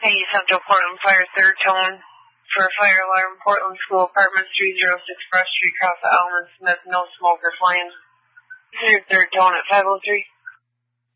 Hey, Central Portland Fire, third tone for fire alarm, Portland School Apartments, 306 Brush Street, across the Almond Smith, no smoker flames. Third tone at 503.